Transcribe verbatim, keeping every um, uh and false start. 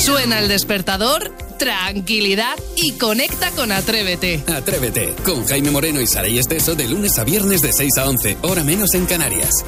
Suena el despertador, tranquilidad y conecta con Atrévete. Atrévete, con Jaime Moreno y Saray Esteso de lunes a viernes de seis a once, hora menos en Canarias.